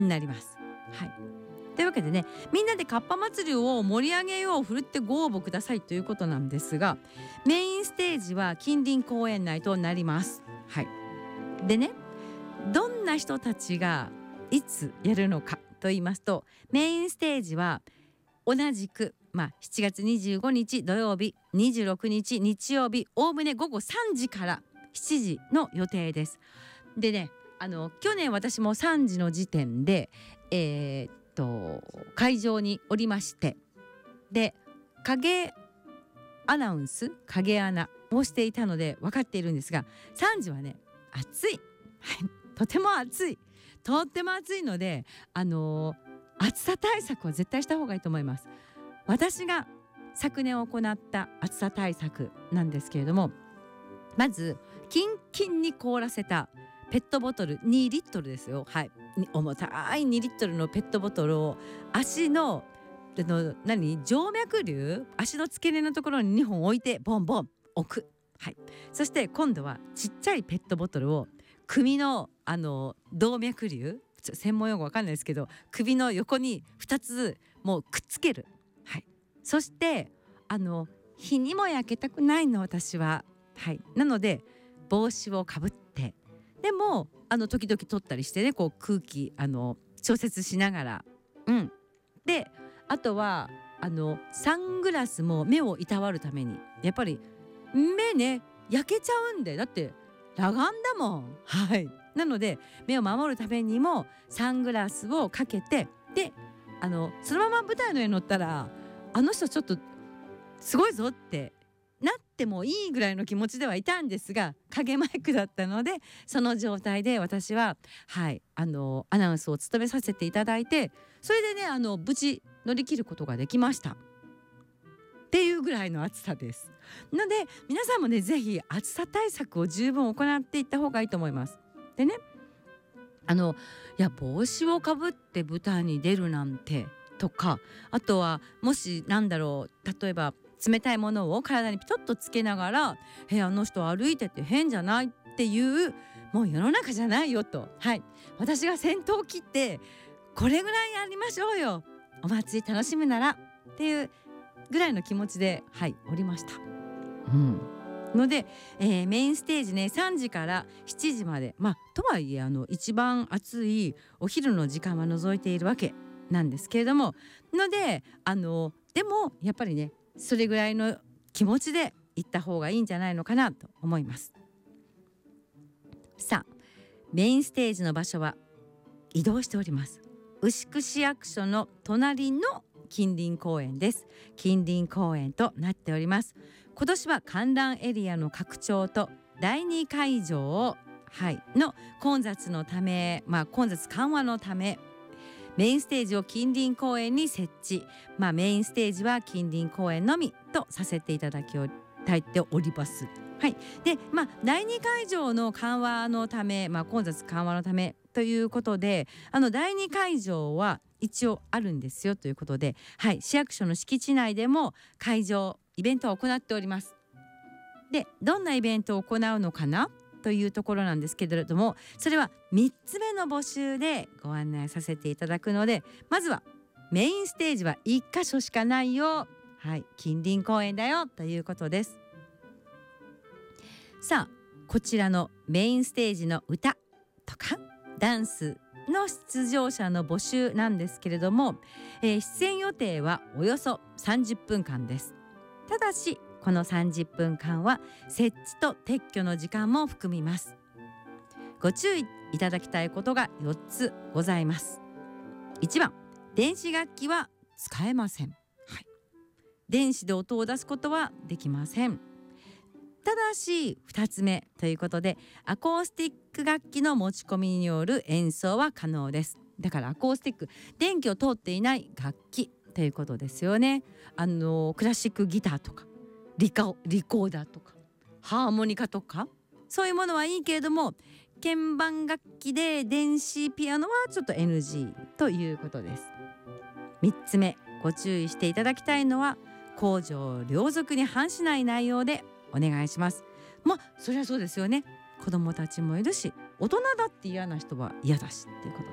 なります。はい。というわけでね、みんなでカッパ祭りを盛り上げよう、ふるってご応募くださいということなんですが、メインステージは近隣公園内となります。はい。でね、どんな人たちがいつやるのかと言いますと、メインステージは同じく、7月25日土曜日、26日日曜日、おおむね午後3時から7時の予定です。でね、去年私も3時の時点で会場におりまして、で影アナウンス、影アナをしていたので分かっているんですが、3時はね暑い、はい、とても暑い、とっても暑いので、暑さ対策は絶対した方がいいと思います。私が昨年行った暑さ対策なんですけれども、まずキンキンに凍らせたペットボトル2リットルですよ。はい、重たい2リットルのペットボトルを足の静脈瘤、足の付け根のところに2本置いてボンボン置く。はい、そして今度はちっちゃいペットボトルを首の動脈瘤、専門用語わかんないですけど、首の横に2つもうくっつける。はい、そして日にも焼けたくないの私は。はい、なので帽子をかぶって、でも時々取ったりしてね、こう空気調節しながら、であとはサングラスも目をいたわるために、やっぱり目ね焼けちゃうんで、だって裸眼だもん。はい、なので目を守るためにもサングラスをかけて、でそのまま舞台の上に乗ったら、あの人ちょっとすごいぞってなってもいいぐらいの気持ちではいたんですが、影マイクだったので、その状態で私は、アナウンスを務めさせていただいて、それでね無事乗り切ることができましたっていうぐらいの暑さです。ので皆さんもね、ぜひ暑さ対策を十分行っていった方がいいと思います。でね、いや帽子をかぶって舞台に出るなんてとか、あとはもし例えば冷たいものを体にピトッとつけながら、あの人歩いてて変じゃないっていう、もう世の中じゃないよと。はい、私が先頭を切ってこれぐらいやりましょうよ、お祭り楽しむならっていうぐらいの気持ちで、おりました。ので、メインステージね3時から7時まで、とはいえ一番暑いお昼の時間は除いているわけなんですけれども、のででもやっぱりね、それぐらいの気持ちで行った方がいいんじゃないのかなと思います。さあ、メインステージの場所は移動しております。牛久市役所の隣の近隣公園です。近隣公園となっております。今年は観覧エリアの拡張と第2会場を、の混雑のため、混雑緩和のためメインステージを近隣公園に設置、メインステージは近隣公園のみとさせていただきたいております。で、第2会場の緩和のため、混雑緩和のためということで、第2会場は一応あるんですよということで、市役所の敷地内でも会場イベントを行っております。で、どんなイベントを行うのかなというところなんですけれども、それは3つ目の募集でご案内させていただくので、まずはメインステージは1箇所しかないよ、近隣公園だよということです。さあ、こちらのメインステージの歌とかダンスの出場者の募集なんですけれども、出演予定はおよそ30分間です。ただしこの30分間は設置と撤去の時間も含みます。ご注意いただきたいことが4つございます。1番、電子楽器は使えません。電子で音を出すことはできません。ただし2つ目ということで、アコースティック楽器の持ち込みによる演奏は可能です。だからアコースティック、電気を通っていない楽器ということですよね。クラシックギターとかリコーダーとかハーモニカとか、そういうものはいいけれども、鍵盤楽器で電子ピアノはちょっと NG ということです。3つ目、ご注意していただきたいのは公序良俗に反しない内容でお願いします。そりゃそうですよね。子供たちもいるし、大人だって嫌な人は嫌だしっていうこと